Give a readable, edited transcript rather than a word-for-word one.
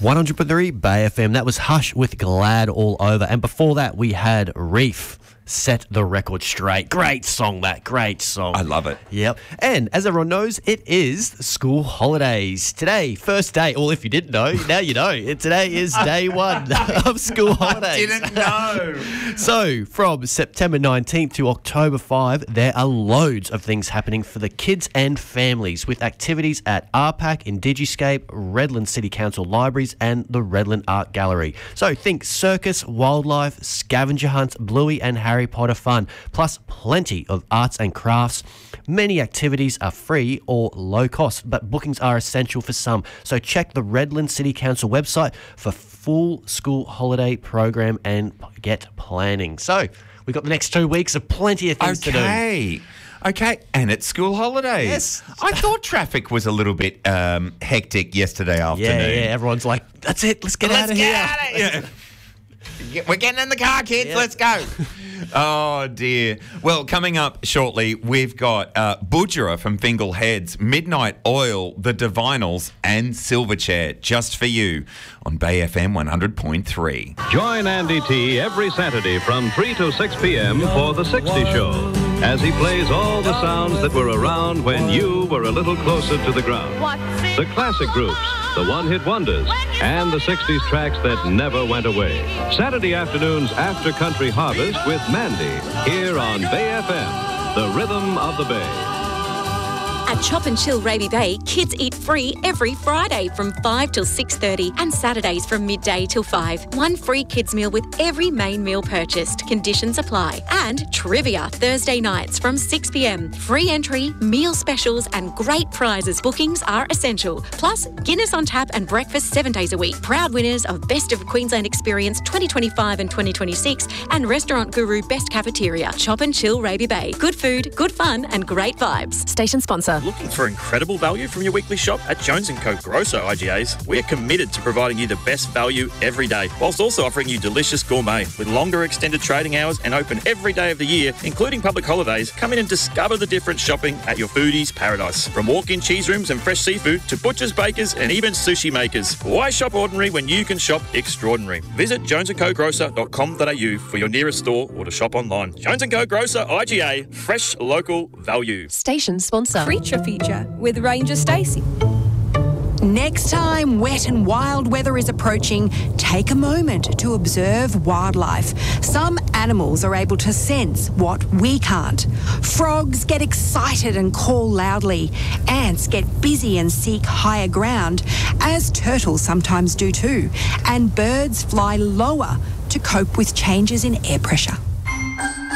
100.3 Bay FM. That was Hush with Glad All Over. And before that, we had Reef, Set the Record Straight. Great song, that. Great song. I love it. Yep. And as everyone knows, it is school holidays. Today, first day. Well, if you didn't know, now you know. Today is day one of school holidays. I didn't know. So, from September 19th to October 5, there are loads of things happening for the kids and families with activities at RPAC, Indigiscape, Redland City Council Libraries and the Redland Art Gallery. So, think circus, wildlife, scavenger hunts, Bluey and Harry Potter fun, plus plenty of arts and crafts. Many activities are free or low cost, but bookings are essential for some. So check the Redland City Council website for full school holiday program and get planning. So we've got the next 2 weeks of plenty of things to do. Okay, and it's school holidays. Yes. I thought traffic was a little bit hectic yesterday afternoon. Yeah, everyone's like, that's it, let's get out of here. We're getting in the car, kids. Let's go. Oh, dear. Well, coming up shortly, we've got Budgerah from Fingal Heads, Midnight Oil, The Divinals, and Silverchair, just for you on Bay FM 100.3. Join Andy T every Saturday from 3 to 6 p.m. for The 60 Show, as he plays all the sounds that were around when you were a little closer to the ground. The classic groups, the one-hit wonders, and the 60s tracks that never went away. Saturday afternoons after Country Harvest with Mandy, here on Bay FM, the rhythm of the Bay. At Chop and Chill Raby Bay, kids eat free every Friday from 5 till 6:30 and Saturdays from midday till 5. One free kids meal with every main meal purchased. Conditions apply. And trivia Thursday nights from 6 p.m. Free entry, meal specials and great prizes. Bookings are essential. Plus, Guinness on tap and breakfast 7 days a week. Proud winners of Best of Queensland Experience 2025 and 2026 and Restaurant Guru Best Cafeteria. Chop and Chill Raby Bay. Good food, good fun and great vibes. Station sponsor. Looking for incredible value from your weekly shop? At Jones & Co Grosso IGAs, we are committed to providing you the best value every day, whilst also offering you delicious gourmet. With longer extended trading hours and open every day of the year, including public holidays, come in and discover the difference shopping at your foodie's paradise. From walk-in cheese rooms and fresh seafood to butchers, bakers and even sushi makers. Why shop ordinary when you can shop extraordinary? Visit jonesandcogrocer.com.au for your nearest store or to shop online. Jones & Co Grocer IGA, fresh local value. Station sponsor. Creature feature with Ranger Stacey. Next time wet and wild weather is approaching, take a moment to observe wildlife. Some animals are able to sense what we can't. Frogs get excited and call loudly. Ants get busy and seek higher ground, as turtles sometimes do too. And birds fly lower to cope with changes in air pressure.